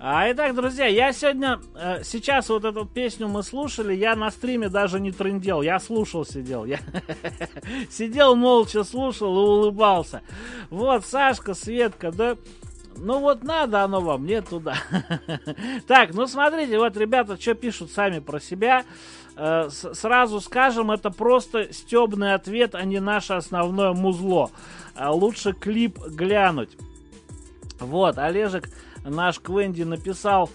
Итак, друзья, я сегодня, сейчас вот эту песню мы слушали, я на стриме даже не трындел, я слушал, сидел. Я сидел, молча слушал и улыбался. Вот, Сашка, Светка, да... Ну вот надо оно вам, мне туда. Так, ну смотрите, вот ребята, что пишут сами про себя. Сразу скажем, это просто стебный ответ, а не наше основное музло. Лучше клип глянуть. Вот, Олежек, наш Квенди, написал: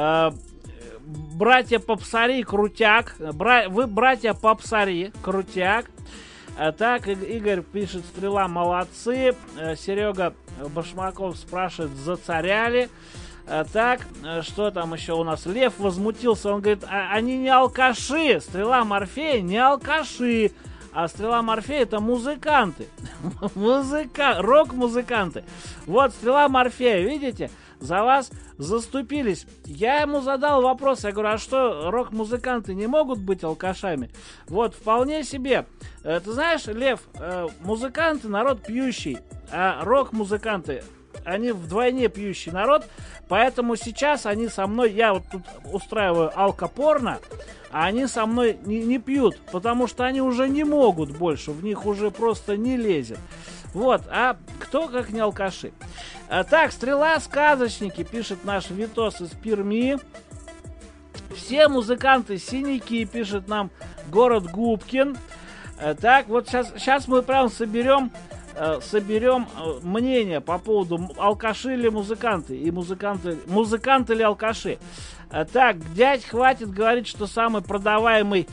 братья Попсари, крутяк. Вы братья Попсари, крутяк. Так, Игорь пишет: Стрела, молодцы. Серега Башмаков спрашивает: зацаряли. Так, что там еще у нас? Лев возмутился, он говорит: они не алкаши. Стрела, Морфей не алкаши. А Стрела, Морфей — это музыканты. Рок-музыканты. Вот Стрела, Морфея, видите? За вас заступились. Я ему задал вопрос, я говорю: а что, рок-музыканты не могут быть алкашами? Вот, вполне себе. Ты знаешь, Лев, музыканты — народ пьющий, а рок-музыканты, они вдвойне пьющий народ, поэтому сейчас они со мной, я вот тут устраиваю алкопорно, а они со мной не пьют, потому что они уже не могут больше, в них уже просто не лезет. Вот, а кто как не алкаши. Так, Стрела, сказочники, пишет наш Витос из Перми. Все музыканты синяки, пишет нам город Губкин. Так, вот сейчас мы прям соберем мнение по поводу алкаши или музыканты, и музыканты или алкаши. Так, дядь, хватит говорить, что самый продаваемый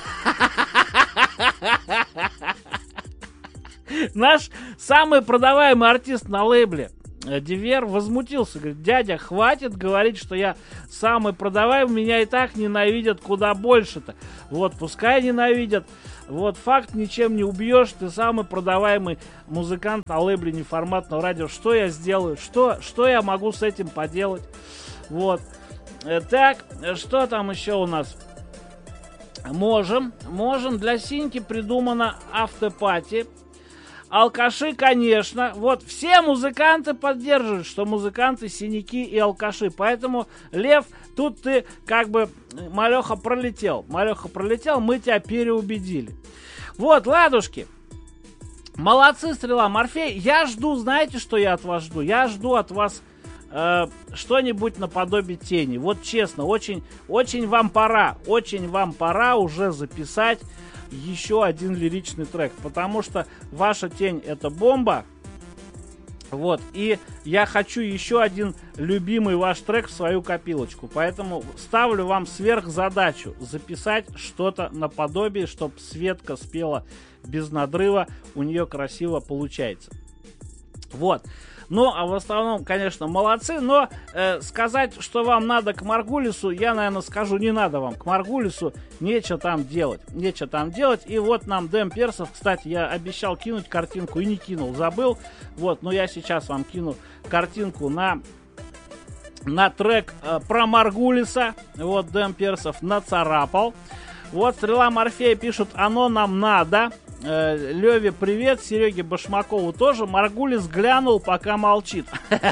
наш самый продаваемый артист на лейбле Дивер возмутился, говорит: дядя, хватит говорить, что я самый продаваемый, меня и так ненавидят куда больше-то. Вот, пускай ненавидят. Вот, факт ничем не убьешь, ты самый продаваемый музыкант на лейбле неформатного радио. Что я сделаю? Что я могу с этим поделать? Вот. Так, что там еще у нас? Можем. Для Синьки придумано автопати. Алкаши, конечно. Вот, все музыканты поддерживают, что музыканты синяки и алкаши. Поэтому, Лев, тут ты как бы малеха пролетел, мы тебя переубедили. Вот, ладушки. Молодцы, Стрела, Морфей. Я жду, знаете, что я от вас жду? Я жду от вас что-нибудь наподобие Тени. Вот честно, очень вам пора уже записать еще один лиричный трек, потому что ваша Тень — это бомба. Вот, и я хочу еще один любимый ваш трек в свою копилочку, поэтому ставлю вам сверхзадачу записать что-то наподобие, чтобы Светка спела без надрыва, у нее красиво получается. Вот. Ну, а в основном, конечно, молодцы, но сказать, что вам надо к Маргулису, я, наверное, скажу: не надо вам к Маргулису, нечего там делать. И вот нам Дэм Персов, кстати, я обещал кинуть картинку и не кинул, забыл. Вот, но я сейчас вам кину картинку на трек про Маргулиса. Вот, Дэм Персов нацарапал. Вот, Стрела, Морфея пишут: оно нам надо. Леве привет, Сереге Башмакову тоже. Маргулис глянул, пока молчит.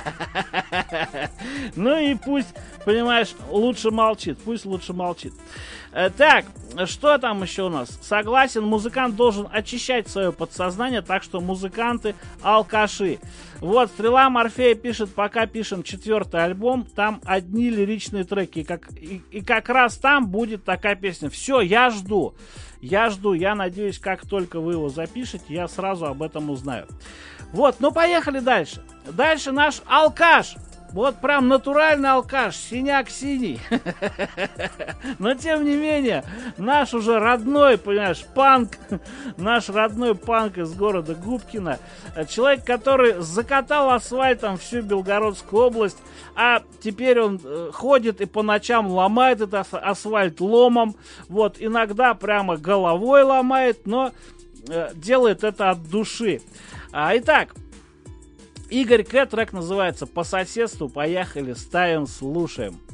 Ну и пусть, понимаешь, лучше молчит. Так, что там еще у нас? Согласен, музыкант должен очищать свое подсознание, так что музыканты алкаши. Вот, Стрела, Морфея пишет: пока пишем 4-й альбом, там одни лиричные треки. И как раз там будет такая песня. Все, я жду, я надеюсь, как только вы его запишете, я сразу об этом узнаю. Вот, ну поехали дальше. Дальше наш алкаш. Вот прям натуральный алкаш, синяк синий. Но тем не менее, наш уже родной, понимаешь, панк, наш родной панк из города Губкино. Человек, который закатал асфальтом всю Белгородскую область, а теперь он ходит и по ночам ломает этот асфальт ломом. Вот, иногда прямо головой ломает, но делает это от души. Итак, Игорь К. Трек называется «По соседству». Поехали, ставим, слушаем.